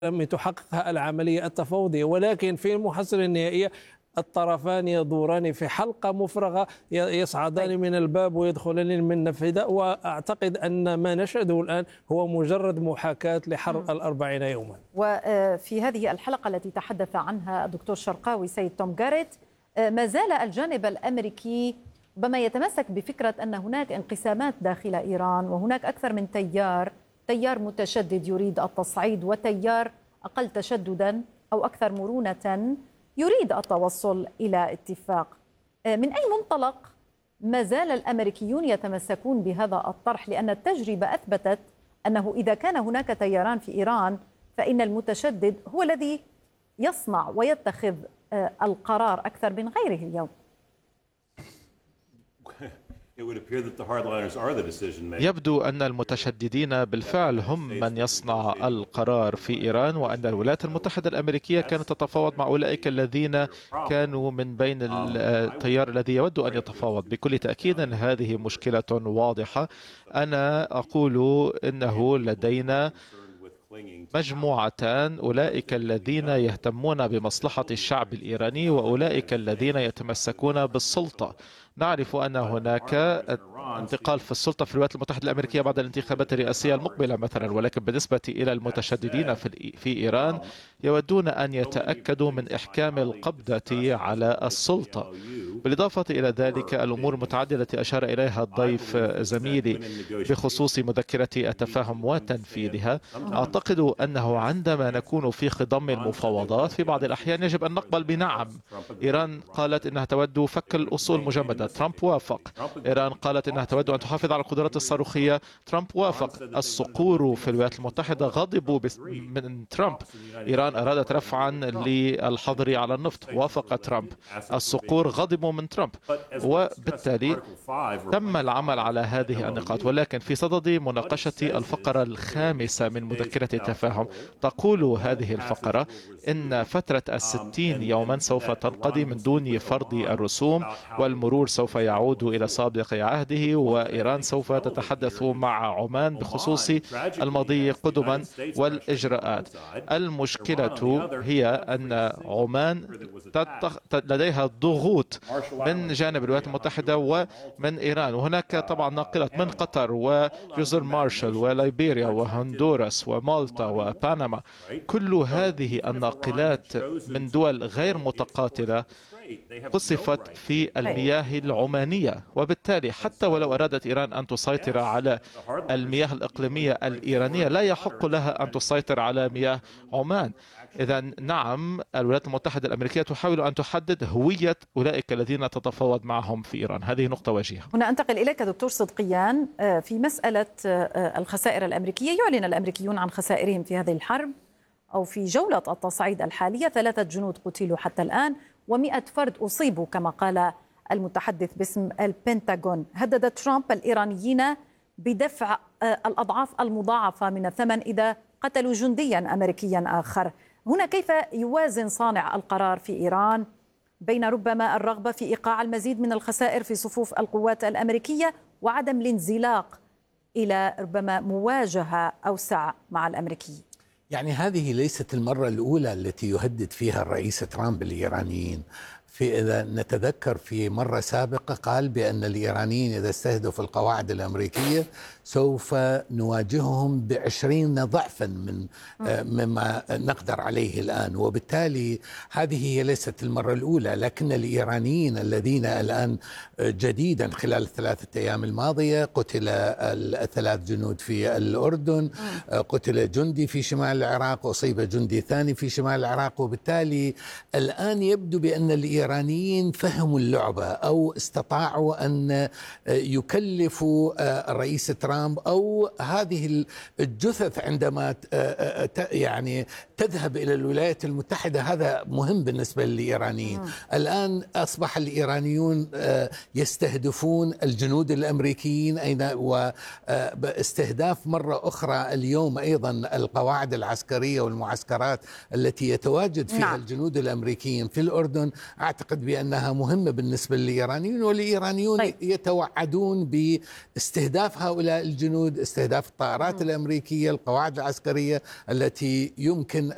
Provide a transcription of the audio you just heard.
لم تحققها العملية التفاوضية، ولكن في المحصلة النهائية الطرفان يدوران في حلقة مفرغة، يصعدان من الباب ويدخلان من النافذة. وأعتقد أن ما نشهده الآن هو مجرد محاكاة لحرب 40 يوما. وفي هذه الحلقة التي تحدث عنها الدكتور شرقاوي سيد توم جاريت، ما زال الجانب الأمريكي ربما يتمسك بفكرة أن هناك انقسامات داخل إيران، وهناك أكثر من تيار متشدد يريد التصعيد، وتيار أقل تشددا أو أكثر مرونة يريد التوصل إلى اتفاق. من أي منطلق ما زال الأمريكيون يتمسكون بهذا الطرح؟ لأن التجربة أثبتت أنه إذا كان هناك تياران في إيران فإن المتشدد هو الذي يصنع ويتخذ القرار أكثر من غيره اليوم. يبدو أن المتشددين بالفعل هم من يصنع القرار في إيران، وأن الولايات المتحدة الأمريكية كانت تتفاوض مع أولئك الذين كانوا من بين التيار الذي يود أن يتفاوض. بكل تأكيد هذه مشكلة واضحة. أنا أقول إنه لدينا مجموعتان، أولئك الذين يهتمون بمصلحة الشعب الإيراني وأولئك الذين يتمسكون بالسلطة. نعرف أن هناك انتقال في السلطة في الولايات المتحدة الأمريكية بعد الانتخابات الرئاسية المقبلة مثلا، ولكن بالنسبة إلى المتشددين في إيران يودون أن يتأكدوا من إحكام القبضة على السلطة. بالإضافة إلى ذلك الأمور المتعددة التي أشار إليها الضيف زميلي بخصوص مذكرة التفاهم وتنفيذها، أعتقد أنه عندما نكون في خضم المفاوضات في بعض الأحيان يجب أن نقبل بنعم. إيران قالت أنها تود فك الأصول المجمدة، ترامب وافق. إيران قالت أنها تود أن تحافظ على القدرات الصاروخية، ترامب وافق. الصقور في الولايات المتحدة غضبوا من ترامب. إيران أرادت رفعا للحظر على النفط، وافق ترامب. الصقور غضبوا من ترامب، وبالتالي تم العمل على هذه النقاط. ولكن في صدد مناقشة الفقرة الخامسة من مذكرة التفاهم تقول هذه الفقرة إن فترة 60 يوما سوف تنقضي من دون فرض الرسوم، والمرور سوف يعود إلى سابق عهده، وإيران سوف تتحدث مع عمان بخصوص المضي قدما والإجراءات. المشكلة هي أن عمان لديها ضغوط من جانب الولايات المتحدة ومن إيران، وهناك طبعا ناقلات من قطر وجزر مارشال وليبيريا وهندوراس ومالطا وبنما. كل هذه الناقلات من دول غير متقاتلة قصفت في المياه العمانية، وبالتالي حتى ولو أرادت إيران أن تسيطر على المياه الإقليمية الإيرانية لا يحق لها أن تسيطر على مياه عمان. إذا نعم، الولايات المتحدة الأمريكية تحاول أن تحدد هوية أولئك الذين تتفاوض معهم في إيران. هذه نقطة وجيهة. هنا أنتقل إليك دكتور صدقيان. في مسألة الخسائر الأمريكية، يعلن الأمريكيون عن خسائرهم في هذه الحرب أو في جولة التصعيد الحالية. 3 جنود قتلوا حتى الآن و100 فرد أصيبوا كما قال المتحدث باسم البنتاغون. هدد ترامب الإيرانيين بدفع الأضعاف المضاعفة من الثمن إذا قتلوا جنديا أمريكيا آخر. هنا كيف يوازن صانع القرار في إيران بين ربما الرغبة في إيقاع المزيد من الخسائر في صفوف القوات الأمريكية وعدم الانزلاق إلى ربما مواجهة أوسع مع الأمريكيين؟ يعني هذه ليست المرة الأولى التي يهدد فيها الرئيس ترامب الإيرانيين. إذا نتذكر في مرة سابقة قال بأن الإيرانيين إذا استهدفوا القواعد الأمريكية سوف نواجههم ب20 ضعفا من مما نقدر عليه الآن. وبالتالي هذه هي ليست المرة الأولى، لكن الإيرانيين الذين الآن جديدا خلال ال3 أيام الماضية قتل 3 جنود في الأردن، قتل جندي في شمال العراق، أصيب جندي ثاني في شمال العراق. وبالتالي الآن يبدو بأن الإيرانيين فهموا اللعبة أو استطاعوا أن يكلفوا الرئيس ترامب أو هذه الجثث عندما يعني تذهب إلى الولايات المتحدة. هذا مهم بالنسبة للإيرانيين. الآن أصبح الإيرانيون يستهدفون الجنود الأمريكيين واستهداف مرة أخرى اليوم أيضا القواعد العسكرية والمعسكرات التي يتواجد فيها الجنود الأمريكيين في الأردن. أعتقد بأنها مهمة بالنسبة للإيرانيين، والإيرانيون يتوعدون باستهداف هؤلاء الجنود، استهداف الطائرات الأمريكية، القواعد العسكرية التي يمكن